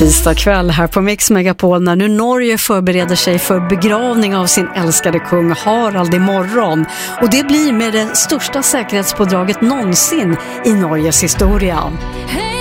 Tisdag kväll här på Mix Megapol när nu Norge förbereder sig för begravning av sin älskade kung Harald imorgon. Och det blir med det största säkerhetspådraget någonsin i Norges historia.